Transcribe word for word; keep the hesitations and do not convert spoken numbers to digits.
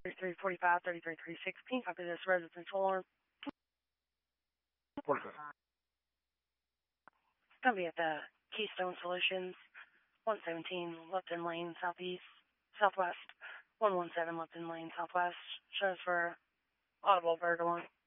thirty-three forty-five, thirty-three three sixteen. Copy this residential alarm. forty-five. It's going to be at the Keystone Solutions, one seventeen Lupton Lane, southeast, southwest, one one seven Lupton Lane, southwest. Shows for audible bird alarm.